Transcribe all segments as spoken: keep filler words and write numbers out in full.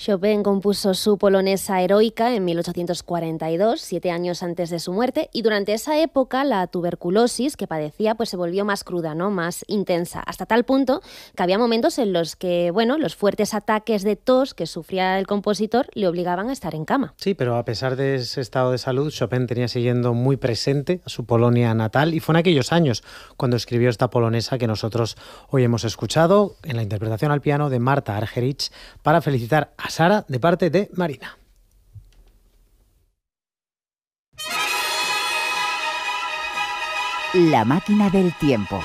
Chopin compuso su polonesa heroica en mil ochocientos cuarenta y dos, siete años antes de su muerte, y durante esa época la tuberculosis que padecía pues se volvió más cruda, ¿no? Más intensa, hasta tal punto que había momentos en los que, bueno, los fuertes ataques de tos que sufría el compositor le obligaban a estar en cama. Sí, pero a pesar de ese estado de salud, Chopin tenía siguiendo muy presente a su Polonia natal, y fue en aquellos años cuando escribió esta polonesa que nosotros hoy hemos escuchado en la interpretación al piano de Marta Argerich para felicitar a Sara de parte de Marina. La máquina del tiempo.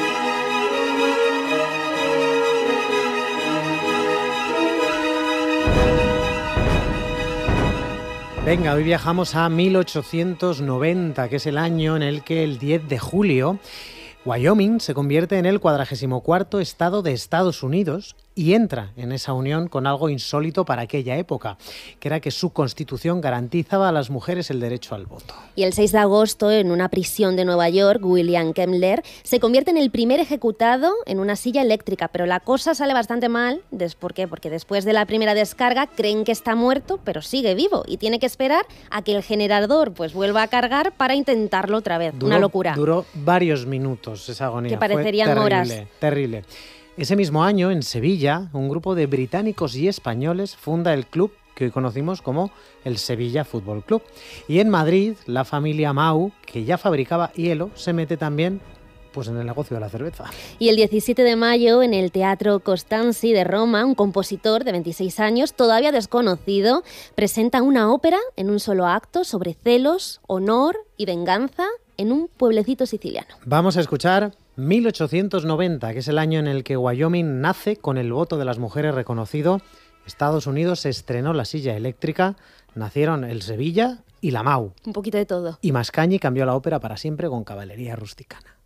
Venga, hoy viajamos a mil ochocientos noventa, que es el año en el que el diez de julio Wyoming se convierte en el cuadragésimo cuarto estado de Estados Unidos y entra en esa unión con algo insólito para aquella época, que era que su constitución garantizaba a las mujeres el derecho al voto. Y el seis de agosto, en una prisión de Nueva York, William Kemmler se convierte en el primer ejecutado en una silla eléctrica, pero la cosa sale bastante mal. ¿Por qué? Porque después de la primera descarga creen que está muerto, pero sigue vivo y tiene que esperar a que el generador pues vuelva a cargar para intentarlo otra vez. Duró, una locura. Duró varios minutos esa agonía. Que parecerían Fue terrible, horas. Terrible. Ese mismo año, en Sevilla, un grupo de británicos y españoles funda el club que hoy conocimos como el Sevilla Fútbol Club. Y en Madrid, la familia Mau, que ya fabricaba hielo, se mete también pues en el negocio de la cerveza. Y el diecisiete de mayo, en el Teatro Costanzi de Roma, un compositor de veintiséis años, todavía desconocido, presenta una ópera en un solo acto sobre celos, honor y venganza en un pueblecito siciliano. Vamos a escuchar mil ochocientos noventa, que es el año en el que Wyoming nace con el voto de las mujeres reconocido. Estados Unidos se estrenó la silla eléctrica, nacieron el Sevilla y la Mau. Un poquito de todo. Y Mascagni cambió la ópera para siempre con caballería rusticana.